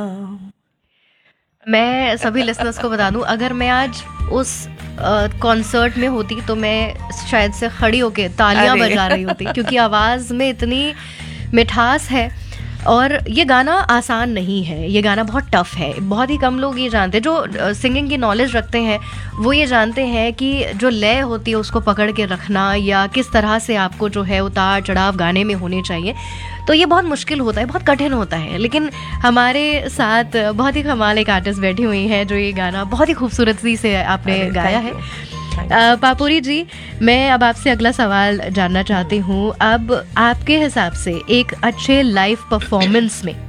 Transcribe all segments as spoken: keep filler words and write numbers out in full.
मैं सभी लिसनर्स को बता दूं, अगर मैं आज उस कॉन्सर्ट में होती तो मैं शायद से खड़ी होके तालियां अरे। बजा रही होती, क्योंकि आवाज़ में इतनी मिठास है। और ये गाना आसान नहीं है, ये गाना बहुत टफ है। बहुत ही कम लोग ये जानते हैं, जो सिंगिंग की नॉलेज रखते हैं वो ये जानते हैं कि जो लय होती है उसको पकड़ के रखना, या किस तरह से आपको जो है उतार चढ़ाव गाने में होने चाहिए, तो ये बहुत मुश्किल होता है, बहुत कठिन होता है। लेकिन हमारे साथ बहुत ही कमाल एक आर्टिस्ट बैठी हुई हैं जो ये गाना बहुत ही खूबसूरती से आपने गाया है। Uh, पापूरी जी, मैं अब आपसे अगला सवाल जानना चाहती हूँ। अब आपके हिसाब से एक अच्छे लाइव परफॉर्मेंस में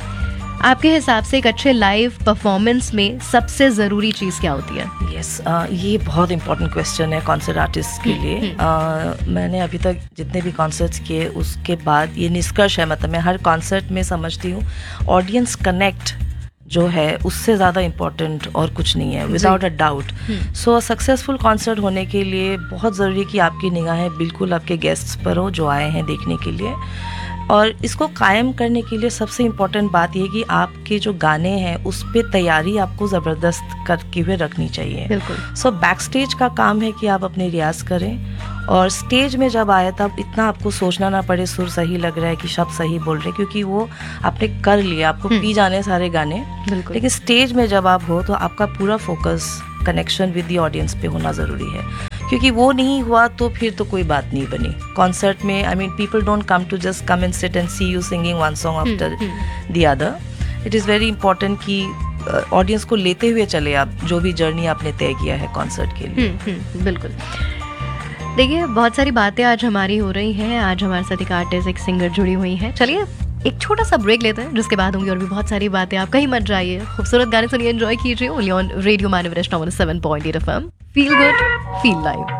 आपके हिसाब से एक अच्छे लाइव परफॉर्मेंस में सबसे ज़रूरी चीज़ क्या होती है? यस yes, uh, ये बहुत इंपॉर्टेंट क्वेश्चन है कॉन्सर्ट आर्टिस्ट के लिए। uh, मैंने अभी तक जितने भी कॉन्सर्ट्स किए उसके बाद ये निष्कर्ष है, मतलब मैं हर कॉन्सर्ट में समझती हूँ ऑडियंस कनेक्ट जो है उससे ज़्यादा इम्पॉर्टेंट और कुछ नहीं है, without a doubt. So successful concert होने के लिए बहुत ज़रूरी है कि आपकी निगाहें बिल्कुल आपके गेस्ट्स पर हो जो आए हैं देखने के लिए। और इसको कायम करने के लिए सबसे इम्पॉर्टेंट बात यह कि आपके जो गाने हैं उस पर तैयारी आपको ज़बरदस्त करके हुए रखनी चाहिए। बिल्कुल। सो बैक स्टेज का काम है कि आप अपने रियाज़ करें, और स्टेज में जब आए तब इतना आपको सोचना ना पड़े सुर सही लग रहा है कि शब्द सही बोल रहे हैं, क्योंकि वो आपने कर लिया, आपको पी जाने सारे गाने। लेकिन स्टेज में जब आप हो तो आपका पूरा focus connection with the audience पे होना ज़रूरी है, क्योंकि वो नहीं हुआ तो फिर तो कोई बात नहीं बनी कॉन्सर्ट में। I mean people don't come to just come and sit and C you singing one song after the other. It is very important कि ऑडियंस uh, को लेते हुए चले आप जो भी जर्नी आपने तय किया है कॉन्सर्ट के लिए। हुँ, हुँ, बिल्कुल। देखिए, बहुत सारी बातें आज हमारी हो रही हैं। आज हमारे साथ एक आर्टिस्ट, एक सिंगर जुड़ी हुई हैं। चलिए एक छोटा सा ब्रेक लेते हैं, जिसके बाद होंगी और भी बहुत सारी बातें। आप कहीं मत जाइए, खूबसूरत गाने सुनिए, एंजॉय कीजिए। Only on radio Manav restaurant seven point eight F M. Feel good, feel live.